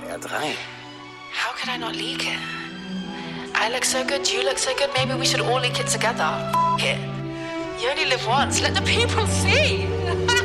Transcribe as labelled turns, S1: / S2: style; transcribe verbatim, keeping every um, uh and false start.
S1: R drei.
S2: How could I not leak it? I look so good, you look so good, maybe we should all leak it together. F it. You only live once, let the people see.